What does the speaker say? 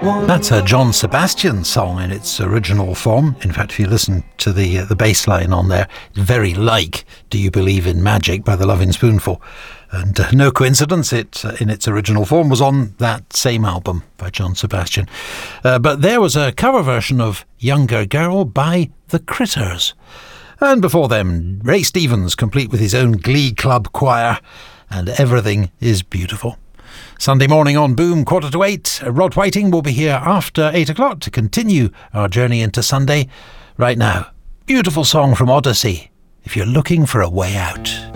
That's a John Sebastian song in its original form. In fact, if you listen to the bass line on there, it's very like Do You Believe in Magic by the Lovin' Spoonful. And no coincidence, it in its original form was on that same album by John Sebastian. But there was a cover version of Younger Girl by The Critters. And before them, Ray Stevens, complete with his own Glee Club choir, and Everything is Beautiful. Sunday morning on Boom, 7:45. Rod Whiting will be here after 8 o'clock to continue our journey into Sunday. Right now, beautiful song from Odyssey, If You're Looking for a Way Out.